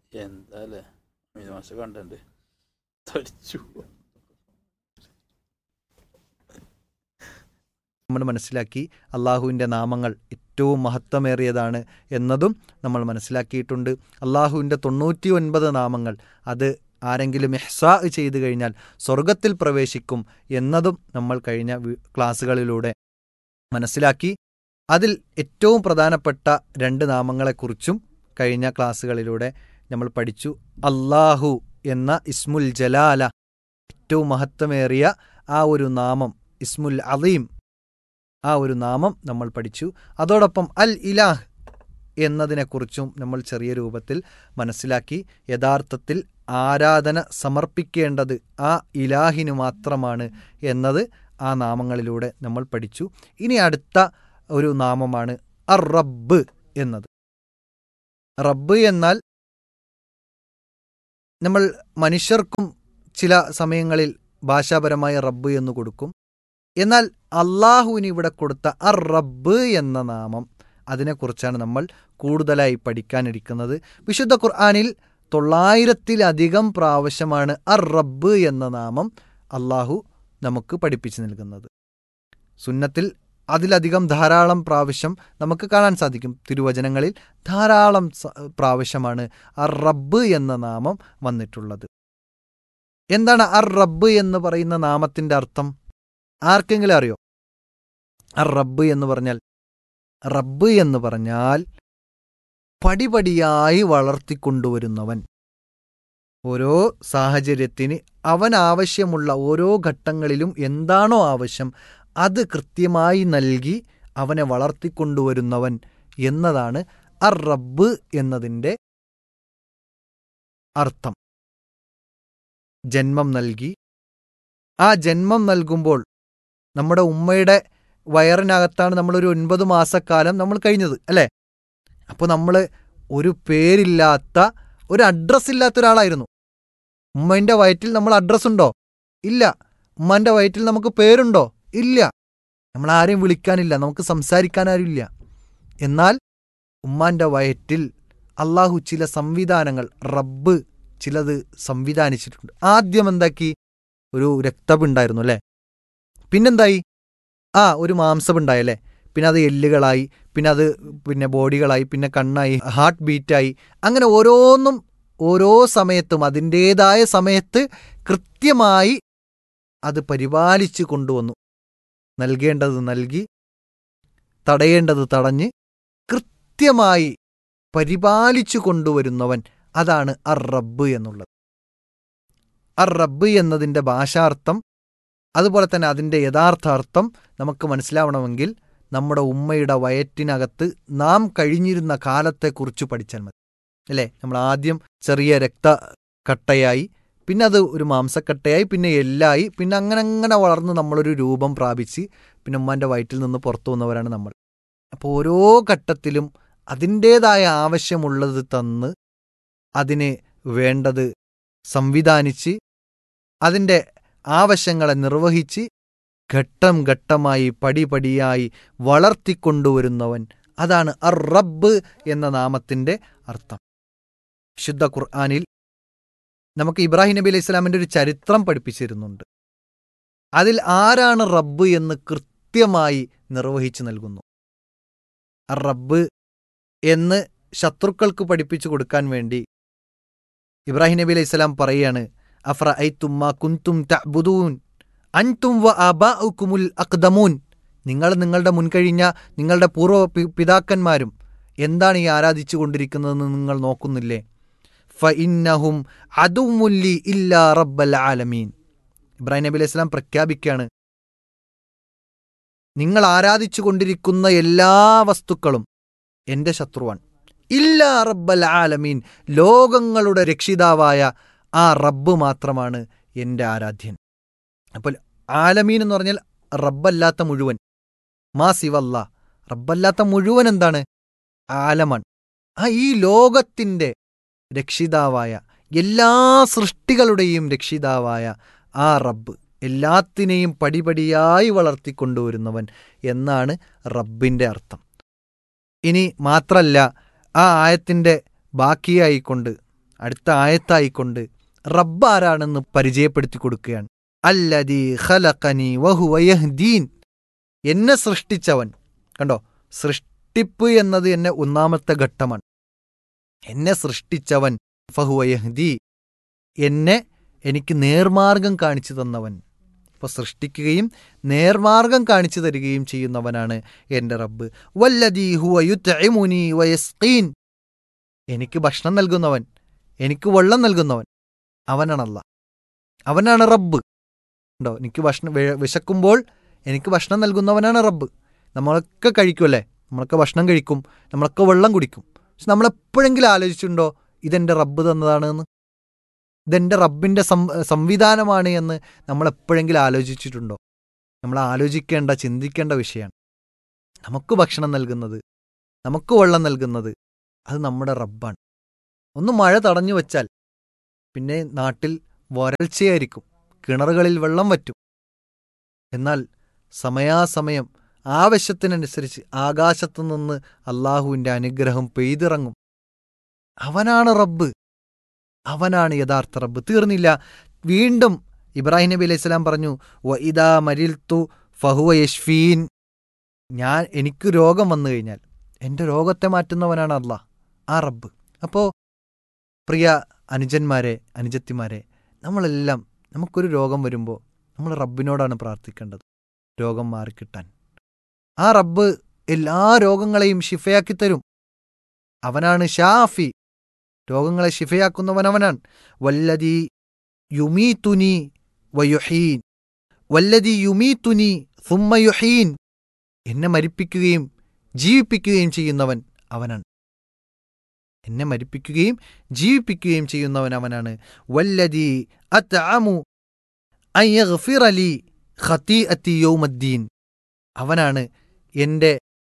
എന്താ അല്ലേ മാഷ കണ്ടന്റ് തടിച്ചു. നമ്മൾ മനസ്സിലാക്കി അള്ളാഹുവിൻ്റെ നാമങ്ങൾ ഏറ്റവും മഹത്വമേറിയതാണ് എന്നതും നമ്മൾ മനസ്സിലാക്കിയിട്ടുണ്ട്. അള്ളാഹുവിൻ്റെ 99 നാമങ്ങൾ അത് ആരെങ്കിലും ഇഹ്സാ ചെയ്തു കഴിഞ്ഞാൽ സ്വർഗത്തിൽ പ്രവേശിക്കും എന്നതും നമ്മൾ കഴിഞ്ഞ ക്ലാസ്സുകളിലൂടെ മനസ്സിലാക്കി. അതിൽ ഏറ്റവും പ്രധാനപ്പെട്ട 2 നാമങ്ങളെക്കുറിച്ചും കഴിഞ്ഞ ക്ലാസ്സുകളിലൂടെ നമ്മൾ പഠിച്ചു. അള്ളാഹു എന്ന ഇസ്മുൽ ജലാല, ഏറ്റവും മഹത്വമേറിയ ആ ഒരു നാമം, ഇസ്മുൽ അലീം, ആ ഒരു നാമം നമ്മൾ പഠിച്ചു. അതോടൊപ്പം അൽ ഇലാഹ് എന്നതിനെക്കുറിച്ചും നമ്മൾ ചെറിയ രൂപത്തിൽ മനസ്സിലാക്കി. യഥാർത്ഥത്തിൽ ആരാധന സമർപ്പിക്കേണ്ടത് ആ ഇലാഹിനു മാത്രമാണ് എന്നത് ആ നാമങ്ങളിലൂടെ നമ്മൾ പഠിച്ചു. ഇനി അടുത്ത ഒരു നാമമാണ് അർ റബ്ബ് എന്നത്. റബ്ബ് എന്നാൽ നമ്മൾ മനുഷ്യർക്കും ചില സമയങ്ങളിൽ ഭാഷാപരമായ റബ്ബ് എന്ന് കൊടുക്കും. എന്നാൽ അള്ളാഹുവിന് ഇവിടെ കൊടുത്ത അർ റബ്ബ് എന്ന നാമം, അതിനെക്കുറിച്ചാണ് നമ്മൾ കൂടുതലായി പഠിക്കാനിരിക്കുന്നത്. വിശുദ്ധ ഖുർആനിൽ 900-ലധികം പ്രാവശ്യമാണ് അർ റബ്ബ് എന്ന നാമം അള്ളാഹു നമുക്ക് പഠിപ്പിച്ചു നൽകുന്നത്. സുന്നത്തിൽ അതിലധികം ധാരാളം പ്രാവശ്യം നമുക്ക് കാണാൻ സാധിക്കും. തിരുവചനങ്ങളിൽ ധാരാളം പ്രാവശ്യമാണ് അർ റബ്ബ് എന്ന നാമം വന്നിട്ടുള്ളത്. എന്താണ് അർ റബ്ബ് എന്ന് പറയുന്ന നാമത്തിൻ്റെ അർത്ഥം? ആർക്കെങ്കിലും അറിയോ? അർ റബ്ബ് എന്ന് പറഞ്ഞാൽ, റബ്ബ് എന്ന് പറഞ്ഞാൽ പടിപടിയായി വളർത്തിക്കൊണ്ടുവരുന്നവൻ. ഓരോ സാഹചര്യത്തിന് അവൻ ആവശ്യമുള്ള ഓരോ ഘട്ടങ്ങളിലും എന്താണോ ആവശ്യം അത് കൃത്യമായി നൽകി അവനെ വളർത്തിക്കൊണ്ടുവരുന്നവൻ എന്നതാണ് അർ റബ്ബ് എന്നതിൻ്റെ അർത്ഥം. ജന്മം നൽകി, ആ ജന്മം നൽകുമ്പോൾ നമ്മുടെ ഉമ്മയുടെ വയറിനകത്താണ് നമ്മളൊരു 9 മാസക്കാലം നമ്മൾ കഴിഞ്ഞത്, അല്ലേ? അപ്പോൾ നമ്മൾ ഒരു പേരില്ലാത്ത, ഒരു അഡ്രസ്സ് ഇല്ലാത്ത ഒരാളായിരുന്നു. ഉമ്മൻ്റെ വയറ്റിൽ നമ്മൾ അഡ്രസ്സുണ്ടോ? ഇല്ല. ഉമ്മൻ്റെ വയറ്റിൽ നമുക്ക് പേരുണ്ടോ? ഇല്ല. നമ്മൾ ആരെയും വിളിക്കാനില്ല, നമുക്ക് സംസാരിക്കാൻ ആരുമില്ല. എന്നാൽ ഉമ്മാൻ്റെ വയറ്റിൽ അള്ളാഹു ചില സംവിധാനങ്ങൾ, റബ്ബ് ചിലത് സംവിധാനിച്ചിട്ടുണ്ട്. ആദ്യം എന്താക്കി? ഒരു രക്തപിണ്ടായിരുന്നു, അല്ലേ? പിന്നെന്തായി? ഒരു മാംസമുണ്ടായല്ലേ? പിന്നെ അത് എല്ലുകളായി, പിന്നെ അത് ബോഡികളായി, പിന്നെ കണ്ണായി, ഹാർട്ട് ബീറ്റായി. അങ്ങനെ ഓരോന്നും ഓരോ സമയത്തും അതിൻ്റേതായ സമയത്ത് കൃത്യമായി അത് പരിപാലിച്ചു കൊണ്ടുവന്നു. നൽകേണ്ടത് നൽകി, തടയേണ്ടത് തടഞ്ഞ് കൃത്യമായി പരിപാലിച്ചു കൊണ്ടുവരുന്നവൻ, അതാണ് അർ റബ്ബ് എന്നുള്ളത്. അർ റബ്ബ് എന്നതിൻ്റെ ഭാഷാർത്ഥം, അതുപോലെ തന്നെ അതിൻ്റെ യഥാർത്ഥാർത്ഥം നമുക്ക് മനസ്സിലാവണമെങ്കിൽ നമ്മുടെ ഉമ്മയുടെ വയറ്റിനകത്ത് നാം കഴിഞ്ഞിരുന്ന കാലത്തെക്കുറിച്ച് പഠിച്ചാൽ മതി, അല്ലേ? നമ്മൾ ആദ്യം ചെറിയ രക്തക്കട്ടയായി, പിന്നെ അത് ഒരു മാംസക്കട്ടയായി, പിന്നെ എല്ലായി, പിന്നെ അങ്ങനെ വളർന്ന് നമ്മളൊരു രൂപം പ്രാപിച്ച് പിന്നെ ഉമ്മാൻ്റെ വയറ്റിൽ നിന്ന് പുറത്തു വന്നവരാണ് നമ്മൾ. അപ്പോൾ ഓരോ ഘട്ടത്തിലും അതിൻ്റേതായ ആവശ്യമുള്ളത് തന്ന് അതിന് വേണ്ടത് സംവിധാനിച്ച് അതിൻ്റെ ആവശ്യങ്ങളെ നിർവഹിച്ച് ഘട്ടം ഘട്ടമായി പടിപടിയായി വളർത്തിക്കൊണ്ടുവരുന്നവൻ, അതാണ് അർ റബ്ബ് എന്ന നാമത്തിൻ്റെ അർത്ഥം. വിശുദ്ധ ഖുർആനിൽ നമുക്ക് ഇബ്രാഹിം നബി അലൈഹി സ്വലാമിൻ്റെ ഒരു ചരിത്രം പഠിപ്പിച്ചിരുന്നുണ്ട്. അതിൽ ആരാണ് റബ്ബ് എന്ന് കൃത്യമായി നിർവഹിച്ചു നൽകുന്നു. അർ റബ്ബ് എന്ന് ശത്രുക്കൾക്ക് പഠിപ്പിച്ചു കൊടുക്കാൻ വേണ്ടി ഇബ്രാഹിം നബി അലൈഹി സ്വലാം പറയാണ്, അഫറഅയ്തും മാ കുൻതും തഅ്ബുദൂൻ അൻതും വ ആബാഉകുമുൽ അഖ്ദമൂൻ. നിങ്ങളുടെ മുൻകഴിഞ്ഞ നിങ്ങളുടെ പൂർവ്വ പിതാക്കന്മാരും എന്താണ് ഈ ആരാധിച്ചു കൊണ്ടിരിക്കുന്നതെന്ന് നിങ്ങൾ നോക്കുന്നില്ലേ? ഫഇന്നഹും അദുവ്വുൻ ലി ഇല്ലാ റബ്ബൽ ആലമീൻ. ഇബ്രാഹിം നബി അലൈഹി സ്വലാം പ്രഖ്യാപിക്കുകയാണ്, നിങ്ങൾ ആരാധിച്ചു കൊണ്ടിരിക്കുന്ന എല്ലാ വസ്തുക്കളും എൻ്റെ ശത്രുവാണ്. ഇല്ലാ റബ്ബൽ ആലമീൻ, ലോകങ്ങളുടെ രക്ഷിതാവായ ആ റബ്ബ് മാത്രമാണ് എൻ്റെ ആരാധ്യൻ. അപ്പോൾ ആലമീൻ എന്ന് പറഞ്ഞാൽ റബ്ബല്ലാത്ത മുഴുവൻ, മാ സിവല്ല, റബ്ബല്ലാത്ത മുഴുവൻ എന്താണ്? ആലമാണ്. ഈ ലോകത്തിൻ്റെ രക്ഷിതാവായ, എല്ലാ സൃഷ്ടികളുടെയും രക്ഷിതാവായ ആ റബ്ബ്, എല്ലാത്തിനെയും പടിപടിയായി വളർത്തിക്കൊണ്ടുവരുന്നവൻ എന്നാണ് റബ്ബിൻ്റെ അർത്ഥം. ഇനി മാത്രല്ല, ആ ആയത്തിൻ്റെ ബാക്കിയായിക്കൊണ്ട് അടുത്ത ആയത്തായിക്കൊണ്ട് റബ്ബ് ആരാണെന്ന് പരിചയപ്പെടുത്തി കൊടുക്കുകയാണ്. അല്ലദീ ഖലഖനി വഹുവ യഹ്ദീൻ, എന്നെ സൃഷ്ടിച്ചവൻ. കണ്ടോ, സൃഷ്ടിപ്പ് എന്നത് എന്നെ ഒന്നാമത്തെ ഘട്ടമാണ്. എന്നെ സൃഷ്ടിച്ചവൻ ഫഹുവ യഹ്ദി, എനിക്ക് നേർമാർഗം കാണിച്ചു തന്നവൻ. അപ്പോൾ സൃഷ്ടിക്കുകയും നേർമാർഗം കാണിച്ചു തരികയും ചെയ്യുന്നവനാണ് എൻ്റെ റബ്ബ്. വല്ലദീ ഹുവ യുത്ഇമുനി വയസ്ഖീൻ, എനിക്ക് ഭക്ഷണം നൽകുന്നവൻ, എനിക്ക് വെള്ളം നൽകുന്നവൻ, അവനാണ് അല്ലാഹ്, അവനാണ് റബ്ബ്. ഉണ്ടോ, എനിക്ക് വിശക്കുമ്പോൾ എനിക്ക് ഭക്ഷണം നൽകുന്നവനാണ് റബ്ബ്. നമ്മളൊക്കെ കഴിക്കുമല്ലേ, നമ്മളൊക്കെ ഭക്ഷണം കഴിക്കും, നമ്മളൊക്കെ വെള്ളം കുടിക്കും. പക്ഷെ നമ്മളെപ്പോഴെങ്കിലും ആലോചിച്ചിട്ടുണ്ടോ ഇതെൻ്റെ റബ്ബ് തന്നതാണെന്ന്, ഇതെൻ്റെ റബ്ബിൻ്റെ സംവിധാനമാണ് എന്ന് നമ്മളെപ്പോഴെങ്കിലും ആലോചിച്ചിട്ടുണ്ടോ? നമ്മൾ ആലോചിക്കേണ്ട, ചിന്തിക്കേണ്ട വിഷയമാണ്. നമുക്ക് ഭക്ഷണം നൽകുന്നത്, നമുക്ക് വെള്ളം നൽകുന്നത് അത് നമ്മുടെ റബ്ബാണ്. ഒന്ന് മഴ തടഞ്ഞു വച്ചാൽ പിന്നെ നാട്ടിൽ വരൾച്ചയായിരിക്കും, കിണറുകളിൽ വെള്ളം വറ്റും. എന്നാൽ സമയാസമയം ആവശ്യത്തിനനുസരിച്ച് ആകാശത്തു നിന്ന് അള്ളാഹുവിൻ്റെ അനുഗ്രഹം പെയ്തിറങ്ങും. അവനാണ് റബ്ബ്, അവനാണ് യഥാർത്ഥ റബ്ബ്. തീർന്നില്ല, വീണ്ടും ഇബ്രാഹിം നബി അലൈഹി സ്വലാം പറഞ്ഞു, വഇദാ മരിൽതു ഫഹുവ യശ്ഫീൻ, എനിക്ക് രോഗം വന്നു കഴിഞ്ഞാൽ എൻ്റെ രോഗത്തെ മാറ്റുന്നവനാണ് അല്ലാഹ്, ആ റബ്ബ്. അപ്പോൾ പ്രിയ അനുജന്മാരെ, അനുജത്തിമാരെ, നമ്മളെല്ലാം നമുക്കൊരു രോഗം വരുമ്പോൾ നമ്മൾ റബ്ബിനോടാണ് പ്രാർത്ഥിക്കേണ്ടത് രോഗം മാറിക്കിട്ടാൻ. ആ റബ്ബ് എല്ലാ രോഗങ്ങളെയും ശിഫയാക്കി തരും. അവനാണ് ഷാഫി, രോഗങ്ങളെ ശിഫയാക്കുന്നവൻ അവനാണ്. വല്ലദീ യുമീതുനി വയുഹീൻ, വല്ലദീ യുമീതുനി സുമ്മ യുഹീൻ, എന്നെ മരിപ്പിക്കുകയും ജീവിപ്പിക്കുകയും ചെയ്യുന്നവൻ അവനാണ്. എന്നെ മരിപ്പിക്കുകയും ജീവിപ്പിക്കുകയും ചെയ്യുന്നവൻ അവനാണ്. വല്ലദീ അത്അമു അൻ യഗ്ഫിറ ലി ഖതീഅതി യൗമദ്ദീൻ, അവനാണ് എൻ്റെ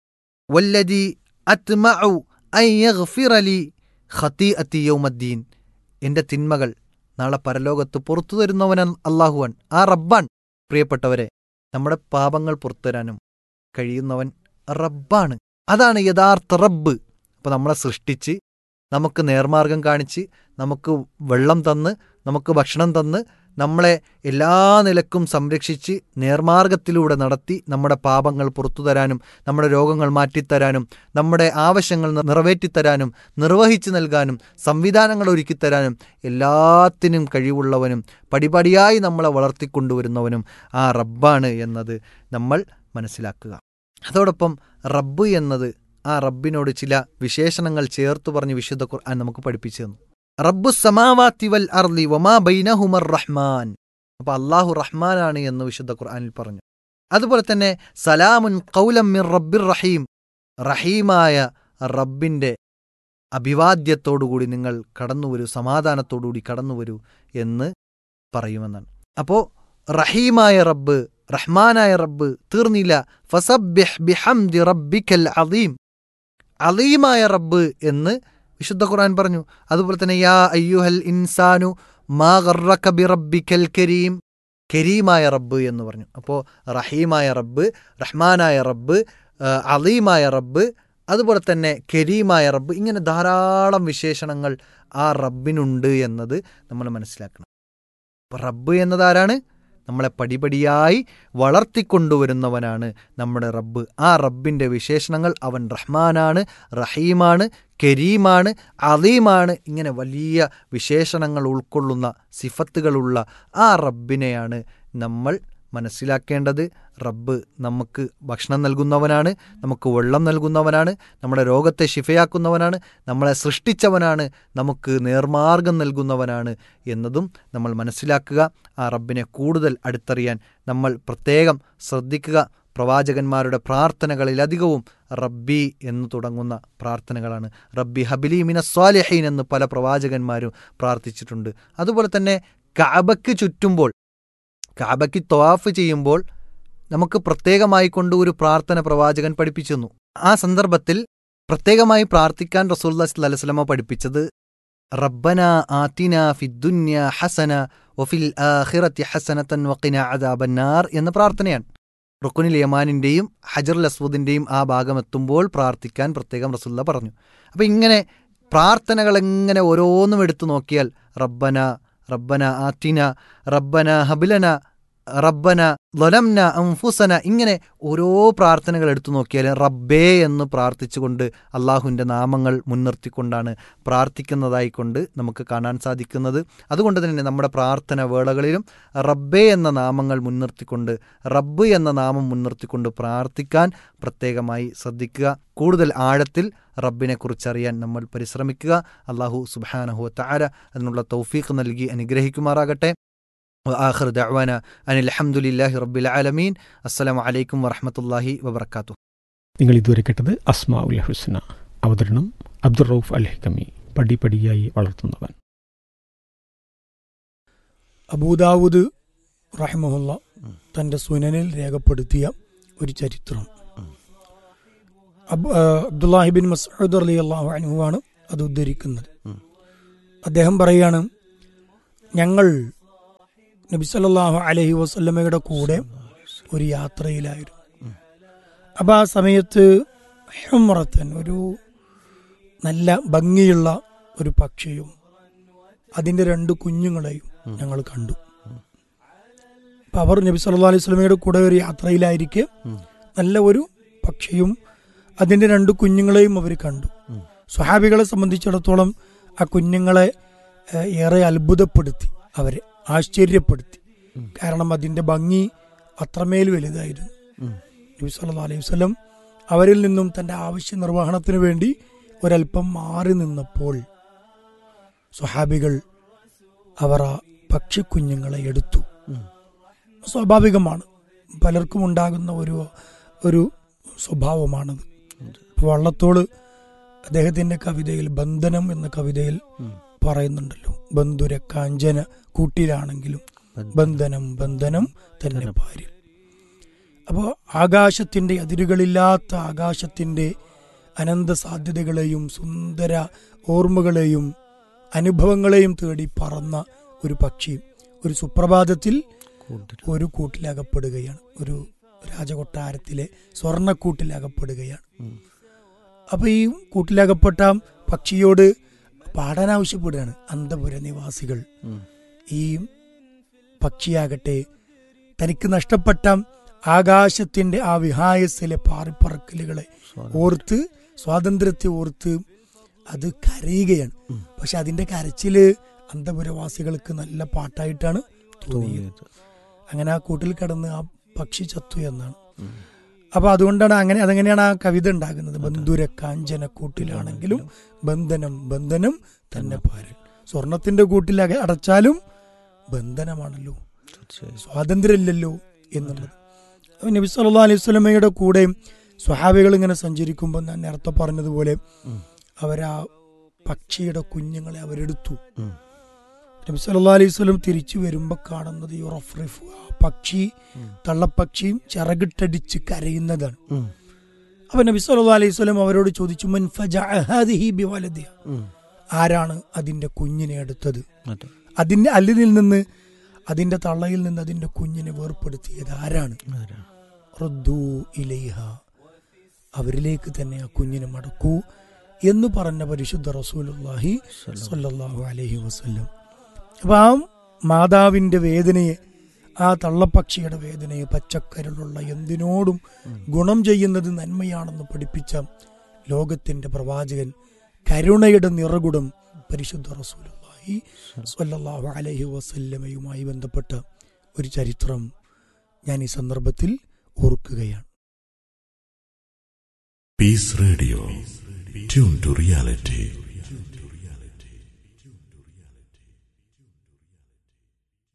വല്ലദീ അത്മഉ അൻ യഗ്ഫിറ ലി ഖതീഅതി യൗമദ്ദീൻ, എൻ്റെ തിന്മകൾ നാളെ പരലോകത്ത് പുറത്തു തരുന്നവൻ അല്ലാഹുവാൻ, ആ റബ്ബാൻ. പ്രിയപ്പെട്ടവരെ, നമ്മുടെ പാപങ്ങൾ പുറത്തു തരാനും കഴിയുന്നവൻ റബ്ബാണ്. അതാണ് യഥാർത്ഥ റബ്ബ്. അപ്പോൾ നമ്മളെ സൃഷ്ടിച്ച്, നമുക്ക് നേർമാർഗം കാണിച്ച്, നമുക്ക് വെള്ളം തന്ന്, നമുക്ക് ഭക്ഷണം തന്ന്, നമ്മളെ എല്ലാ നിലക്കും സംരക്ഷിച്ച് നേർമാർഗത്തിലൂടെ നടത്തി നമ്മുടെ പാപങ്ങൾ പുറത്തു തരാനും നമ്മുടെ രോഗങ്ങൾ മാറ്റിത്തരാനും നമ്മുടെ ആവശ്യങ്ങൾ നിറവേറ്റിത്തരാനും നിർവഹിച്ചു നൽകാനും സംവിധാനങ്ങൾ ഒരുക്കിത്തരാനും എല്ലാത്തിനും കഴിവുള്ളവനും പടിപടിയായി നമ്മളെ വളർത്തിക്കൊണ്ടുവരുന്നവനും ആ റബ്ബാണ് എന്നത് നമ്മൾ മനസ്സിലാക്കുക. അതോടൊപ്പം റബ്ബ് എന്നത്, ആ റബ്ബിനോട് ചില വിശേഷണങ്ങൾ ചേർത്ത് പറഞ്ഞ് വിശുദ്ധ ഖുർആൻ നമുക്ക് പഠിപ്പിച്ചു തന്നു. റബ്ബുസ് സമാവാതി വൽ അർളി വമാ ബൈനഹുമർ റഹ്മാൻ. അപ്പോൾ അല്ലാഹു റഹ്മാനാണ് എന്ന് വിശുദ്ധ ഖുർആനിൽ പറഞ്ഞു. അതുപോലെ തന്നെ സലാമുൻ ഖൗലം മിർ റബ്ബിർ റഹീം, റഹീമായ റബ്ബിൻ്റെ അഭിവാദ്യത്തോടുകൂടി നിങ്ങൾ കടന്നുവരൂ, സമാധാനത്തോടുകൂടി കടന്നുവരൂ എന്ന് പറയുമെന്നാണ്. അപ്പോൾ റഹീമായ റബ്ബ്, റഹ്മാനായ റബ്ബ്, തീർന്നില്ല. ഫസബ്ബിഹ് ബിഹംദി റബ്ബിക്കൽ അദീം, അദീമായ റബ്ബ് എന്ന് വിശുദ്ധ ഖുർആൻ പറഞ്ഞു. അതുപോലെ തന്നെ യാ അയ്യുഹൽ ഇൻസാനു മാ ഗർറക ബിറബ്ബിക്കൽ കരീം, കരീമായ റബ്ബ് എന്ന് പറഞ്ഞു. അപ്പോൾ റഹീമായ റബ്ബ്, റഹ്മാനായ റബ്ബ്, അദീമായ റബ്ബ്, അതുപോലെ തന്നെ കരീമായ റബ്ബ്, ഇങ്ങനെ ധാരാളം വിശേഷണങ്ങൾ ആ റബ്ബിനുണ്ട് എന്നത് നമ്മൾ മനസ്സിലാക്കണം. അപ്പോൾ റബ്ബ് എന്നതാരാണ്? നമ്മളെ പടിപടിയായി വളർത്തിക്കൊണ്ടുവരുന്നവനാണ് നമ്മുടെ റബ്ബ്. ആ റബ്ബിൻ്റെ വിശേഷണങ്ങൾ, അവൻ റഹ്മാനാണ്, റഹീമാണ്, കരീമാണ്, അദീമാണ്, ഇങ്ങനെ വലിയ വിശേഷണങ്ങൾ ഉൾക്കൊള്ളുന്ന സിഫത്തുകളുള്ള ആ റബ്ബിനെയാണ് നമ്മൾ മനസ്സിലാക്കേണ്ടത്. റബ്ബ് നമുക്ക് ഭക്ഷണം നൽകുന്നവനാണ്, നമുക്ക് വെള്ളം നൽകുന്നവനാണ്, നമ്മുടെ രോഗത്തെ ശിഫയാക്കുന്നവനാണ്, നമ്മളെ സൃഷ്ടിച്ചവനാണ്, നമുക്ക് നേർമാർഗം നൽകുന്നവനാണ് എന്നതും നമ്മൾ മനസ്സിലാക്കുക. ആ റബ്ബിനെ കൂടുതൽ അടുത്തറിയാൻ നമ്മൾ പ്രത്യേകം ശ്രദ്ധിക്കുക. പ്രവാചകന്മാരുടെ പ്രാർത്ഥനകളിലധികവും റബ്ബി എന്ന് തുടങ്ങുന്ന പ്രാർത്ഥനകളാണ്. റബ്ബി ഹബിലി മിനസ് സ്വാലിഹീൻ എന്ന് പല പ്രവാചകന്മാരും പ്രാർത്ഥിച്ചിട്ടുണ്ട്. അതുപോലെ തന്നെ കഅബയ്ക്ക് ചുറ്റുമ്പോൾ, കഅബയ്ക്ക് തവാഫ് ചെയ്യുമ്പോൾ നമുക്ക് പ്രത്യേകമായി കൊണ്ട് ഒരു പ്രാർത്ഥന പ്രവാചകൻ പഠിപ്പിച്ചു തന്നു. ആ സന്ദർഭത്തിൽ പ്രത്യേകമായി പ്രാർത്ഥിക്കാൻ റസൂലുള്ളാഹി സ്വല്ലല്ലാഹു അലൈഹി വസല്ലം പഠിപ്പിച്ചത് റബ്ബന ആതിന ഫിദ്ദുന്യ ഹസന വഫിൽ ആഖിറതി ഹസനതൻ വഖിനാ അദാബന്നാർ എന്ന പ്രാർത്ഥനയാണ്. റുക്നുൽ യമാനിൻ്റെയും ഹജറുൽ അസ്വദിൻ്റെയും ആ ഭാഗമെത്തുമ്പോൾ പ്രാർത്ഥിക്കാൻ പ്രത്യേകം റസൂലുള്ളാഹി പറഞ്ഞു. അപ്പോൾ ഇങ്ങനെ പ്രാർത്ഥനകൾ എങ്ങനെ ഓരോന്നും എടുത്തു നോക്കിയാൽ റബ്ബന റബ്ബന ആതിന റബ്ബന ഹബ്ലന റബ്ബന ളലംന അൻഫുസന, ഇങ്ങനെ ഓരോ പ്രാർത്ഥനകൾ എടുത്തു നോക്കിയാൽ റബ്ബേ എന്ന് പ്രാർത്ഥിച്ചുകൊണ്ട് അള്ളാഹുവിൻ്റെ നാമങ്ങൾ മുൻനിർത്തിക്കൊണ്ടാണ് പ്രാർത്ഥിക്കുന്നതായിക്കൊണ്ട് നമുക്ക് കാണാൻ സാധിക്കുന്നത്. അതുകൊണ്ട് തന്നെ നമ്മുടെ പ്രാർത്ഥന വേളകളിലും റബ്ബേ എന്ന നാമങ്ങൾ മുൻനിർത്തിക്കൊണ്ട്, റബ്ബ് എന്ന നാമം മുൻനിർത്തിക്കൊണ്ട് പ്രാർത്ഥിക്കാൻ പ്രത്യേകമായി ശ്രദ്ധിക്കുക. കൂടുതൽ ആഴത്തിൽ റബ്ബിനെക്കുറിച്ചറിയാൻ നമ്മൾ പരിശ്രമിക്കുക. അള്ളാഹു സുബ്ഹാനഹു വതആല അതിനുള്ള തൗഫീഖ് നൽകി അനുഗ്രഹിക്കുമാറാകട്ടെ. وآخر دعوانا أن الحمد لله رب العالمين. السلام عليكم ورحمة الله وبركاته. നിങ്ങൾ ഇതുവരെ കേട്ടത് അസ്മാഉൽ ഹുസ്ന. അവതരണം അബ്ദുർ റൌഫ് അൽ ഹിക്കമി. പടിപടിയായി വളർത്തുന്നവൻ. അബൂദാവൂദ് റഹിമഹുല്ല തൻ്റെ സുനനിൽ രേഖപ്പെടുത്തിയ ഒരു ചരിത്രം. അബ്ദുല്ലാഹിബിൻ മസ്ഊദ് റളിയല്ലാഹു അൻഹു ആണ് അത് ഉദ്ധരിക്കുന്നത്. അദ്ദേഹം പറയാണ്, ഞങ്ങൾ നബി സല്ലല്ലാഹു അലൈഹി വസല്ലമയുടെ കൂടെ ഒരു യാത്രയിലായിരുന്നു. അപ്പോൾ ആ സമയത്ത് ഹുംറത്തൻ, ഒരു നല്ല ഭംഗിയുള്ള ഒരു പക്ഷിയും അതിൻ്റെ 2 കുഞ്ഞുങ്ങളെയും ഞങ്ങൾ കണ്ടു. അപ്പം അവർ നബി സല്ലല്ലാഹു അലൈഹി വസല്ലമയുടെ കൂടെ ഒരു യാത്രയിലായിരിക്കെ നല്ല ഒരു പക്ഷിയും അതിൻ്റെ 2 കുഞ്ഞുങ്ങളെയും അവർ കണ്ടു. സ്വഹാബികളെ സംബന്ധിച്ചിടത്തോളം ആ കുഞ്ഞുങ്ങളെ ഏറെ അത്ഭുതപ്പെടുത്തി, അവരെ ആശ്ചര്യപ്പെടുത്തി. കാരണം അതിൻ്റെ ഭംഗി അത്രമേൽ വലുതായിരുന്നു. നബി സല്ലല്ലാഹു അലൈഹി വസല്ലം അവരിൽ നിന്നും തൻ്റെ ആവശ്യ നിർവഹണത്തിന് വേണ്ടി ഒരല്പം മാറി നിന്നപ്പോൾ സ്വഹാബികൾ അവർ ആ പക്ഷിക്കുഞ്ഞുങ്ങളെ എടുത്തു. സ്വാഭാവികമാണ്, പലർക്കും ഉണ്ടാകുന്ന ഒരു സ്വഭാവമാണത്. വള്ളത്തോൾ അദ്ദേഹത്തിൻ്റെ കവിതയിൽ, ബന്ധനം എന്ന കവിതയിൽ പറയുന്നുണ്ടല്ലോ, ബന്ധുര കാഞ്ചന കൂട്ടിലാണെങ്കിലും ബന്ധനം ബന്ധനം തന്നെ പാരിൽ. അപ്പോൾ ആകാശത്തിൻ്റെ, അതിരുകളില്ലാത്ത ആകാശത്തിൻ്റെ അനന്ത സാധ്യതകളെയും സുന്ദര ഓർമ്മകളെയും അനുഭവങ്ങളെയും തേടി പറന്ന ഒരു പക്ഷി ഒരു സുപ്രഭാതത്തിൽ ഒരു കൂട്ടിലകപ്പെടുകയാണ്, ഒരു രാജകൊട്ടാരത്തിലെ സ്വർണ്ണക്കൂട്ടിലകപ്പെടുകയാണ്. അപ്പോൾ ഈ കൂട്ടിലകപ്പെട്ട പക്ഷിയോട് പാടാൻ ആവശ്യപ്പെടുകയാണ് അന്തപുര നിവാസികൾ. ഈ പക്ഷിയാകട്ടെ തനിക്ക് നഷ്ടപ്പെട്ട ആകാശത്തിന്റെ ആ വിഹായസിലെ പാറിപ്പറക്കലുകളെ ഓർത്ത്, സ്വാതന്ത്ര്യത്തെ ഓർത്ത് അത് കരയുകയാണ്. പക്ഷെ അതിന്റെ കരച്ചില് അന്തപുരവാസികൾക്ക് നല്ല പാട്ടായിട്ടാണ് തോന്നിയത്. അങ്ങനെ ആ കൂട്ടിൽ കിടന്ന് ആ പക്ഷി ചത്തു എന്നാണ്. അപ്പൊ അതുകൊണ്ടാണ് അതെങ്ങനെയാണ് ആ കവിത ഉണ്ടാകുന്നത്. ബന്ധുര കാഞ്ചന കൂട്ടിലാണെങ്കിലും ബന്ധനം ബന്ധനം തന്നെ പാരിൽ. സ്വർണത്തിന്റെ കൂട്ടിൽ അടച്ചാലും ബന്ധനമാണല്ലോ, സ്വാതന്ത്ര്യമില്ലല്ലോ എന്നുള്ളത്. നബി സല്ലല്ലാഹു അലൈഹി വസല്ലമയുടെ കൂടെ സ്വഹാബികൾ ഇങ്ങനെ സഞ്ചരിക്കുമ്പോൾ ഞാൻ നേരത്തെ പറഞ്ഞതുപോലെ അവരാ പക്ഷിയുടെ കുഞ്ഞുങ്ങളെ അവരെടുത്തു. നബി സല്ലല്ലാഹു അലൈഹി വസല്ലം തിരിച്ചു വരുമ്പോൾ കാണുന്നത് യുറഫ്രിഫു, ആ പക്ഷി, തള്ളപ്പക്ഷിയും ചിറകിട്ടടിച്ച് കരയുന്നതാണ്. അപ്പൊ നബി സല്ലല്ലാഹു അലൈഹി വസല്ലം അവരോട് ചോദിച്ചു, മൻ ഫജഅ ഹാദിഹി ബിവലദിഹ, ആരാണ് അതിന്റെ കുഞ്ഞിനെ എടുത്തത്? അതിന്റെ അല്ലിൽ നിന്ന്, അതിന്റെ തള്ളയിൽ നിന്ന് അതിന്റെ കുഞ്ഞിനെ വേർപ്പെടുത്തിയത് ആരാണ്? റുദ്ദു ഇലൈഹ, അവരിലേക്ക് തന്നെ ആ കുഞ്ഞിനെ മടക്കൂ എന്ന് പറഞ്ഞ പരിശുദ്ധ റസൂലുള്ളാഹി സ്വല്ലല്ലാഹു അലൈഹി വസല്ലം. അപ്പൊ ആ മാതാവിന്റെ വേദനയെ, ആ തള്ളപ്പക്ഷിയുടെ വേദനയെ, പച്ചക്കരളുള്ള എന്തിനോടും ഗുണം ചെയ്യുന്നത് നന്മയാണെന്ന് പഠിപ്പിച്ച ലോകത്തിന്റെ പ്രവാചകൻ, കരുണയുടെ നിറകുടം പരിശുദ്ധ റസൂലുള്ളാഹി സ്വല്ലല്ലാഹു അലൈഹി വസല്ലമയുമായി ബന്ധപ്പെട്ട ഒരു ചരിത്രം ഞാൻ ഈ സന്ദർഭത്തിൽ ഓർക്കുകയാണ്. Piece radio, tune to reality.